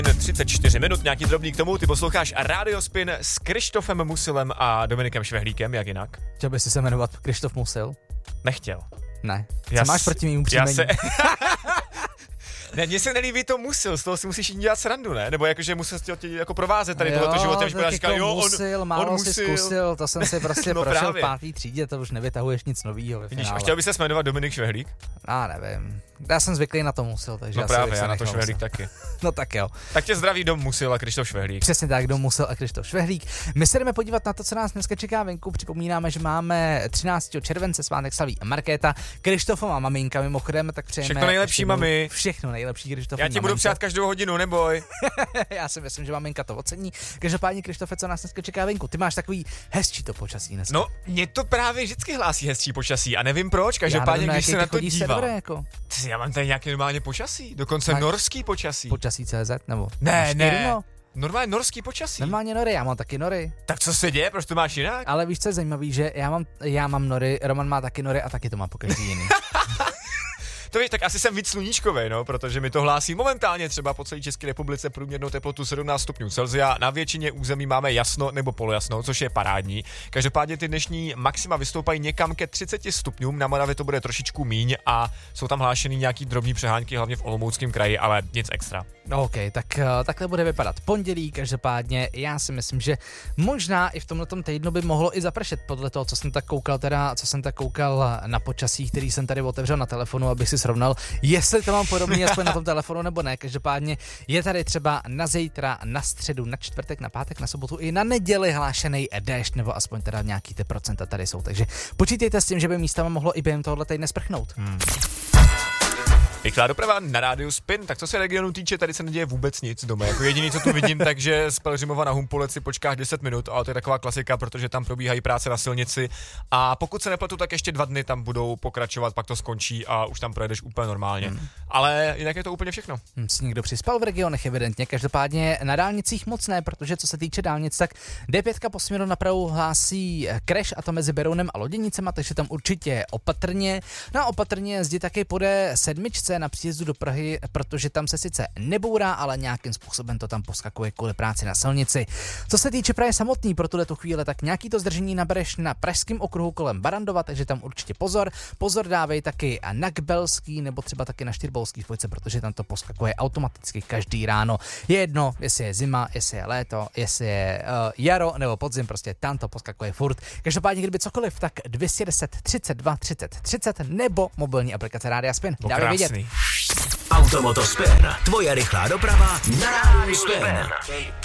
34 minut, nějaký drobný k tomu, ty posloucháš Radio Spin s Krištofem Musilem a Dominikem Švehlíkem, jak jinak? Chtěl bys se jmenovat Krištof Musil? Nechtěl. Ne. Co máš proti mému příjmení? Ne, mně se nelíbí to Musil, z toho si musíš dělat srandu, ne? Nebo jakože musel tě jako provázet tady tohleto životem, že budeš říkat, jo, musil, málo si zkusil, to jsem si prostě no prošel v 5. třídě, to už nevytahuješ nic novýho. Vidíš, a chtěl bys se jmenovat Dominik Švehlík? Nevím. Já jsem zvyklý na to Musil, takže no právě, já na to Švehlík taky. No tak jo. Tak tě zdraví Dom Musil a Krištof Švehlík. Přesně tak, Dom Musil a Krištof Švehlík. My se jdeme podívat na to, co nás dneska čeká venku. Připomínáme, že máme 13. července svátek slaví Markéta, Krištofova maminka, mimochodem, tak přejeme všechno nejlepší, mami. Všechno nejlepší, Krištofova. Já ti budu přát každou hodinu, neboj. Já si myslím, že maminka to ocení. Každopádně, Krištofe, co nás dneska čeká venku? Ty máš takový hezčí to počasí dneska. No, mě to právě vždycky hlásí hezčí počasí a nevím proč. Každopádně, když se na to dívám. Jako? Já mám tady nějaké normálně počasí, dokonce norský počasí. Počasí CZ nebo? Ne. Normálně norský počasí. Normálně nory, já mám taky nory. Tak co se děje, proč to máš jinak? Ale víš, co je zajímavý, že já mám nory, Roman má taky nory a taky to má po každý jiný. To víš, tak asi jsem víc sluníčkovej, no, protože mi to hlásí momentálně třeba po celé České republice průměrnou teplotu 17 stupňů Celsia. Na většině území máme jasno nebo polojasno, což je parádní. Každopádně ty dnešní maxima vystoupají někam ke 30 stupňům, na Moravě to bude trošičku míň a jsou tam hlášený nějaký drobný přehánky, hlavně v Olomouckém kraji, ale nic extra. OK, tak takhle bude vypadat pondělí, každopádně já si myslím, že možná i v tomhletom týdnu by mohlo i zapršet podle toho, co jsem tak koukal na počasí, který jsem tady otevřel na telefonu, abych si srovnal, jestli to mám podobně aspoň na tom telefonu nebo ne. Každopádně je tady třeba na zítra, na středu, na čtvrtek, na pátek, na sobotu i na neděli hlášený déšť, nebo aspoň teda nějaký ty procenta tady jsou. Takže počítejte s tím, že by místama mohlo i během tohohle týdne sprchnout. Rychlá doprava na rádiu Spin, tak co se regionu týče, tady se neděje vůbec nic doma. Jako jediný, co tu vidím, takže z Pelhřimova na Humpolec si počkáš 10 minut, ale to je taková klasika, protože tam probíhají práce na silnici a pokud se nepletu, tak ještě 2 dny tam budou pokračovat, pak to skončí a už tam projedeš úplně normálně. Ale jinak je to úplně všechno. Si někdo přispal v regionech evidentně, každopádně na dálnicích moc ne, protože co se týče dálnic, tak D5 po směru na Prahu hlásí crash a to mezi Berounem a Loděnicema, takže tam určitě opatrně. Na opatrně jezdí taky po D7 na příjezdu do Prahy, protože tam se sice nebourá, ale nějakým způsobem to tam poskakuje kvůli práci na silnici. Co se týče Prahy samotný pro tuto chvíli, tak nějaký to zdržení nabereš na pražském okruhu kolem Barandova, takže tam určitě pozor. Pozor dávej taky na Kbelský nebo třeba taky na Štyrbolský spojce, protože tam to poskakuje automaticky každý ráno. Je jedno, jestli je zima, jestli je léto, jestli je jaro nebo podzim, prostě tam to poskakuje furt. Každopádně, kdyby cokoliv, tak 210 32 30 30 nebo mobilní aplikace Rádia Spin. Dávej vědět. Automoto Spin, tvoje rychlá doprava na Rádiu Spin.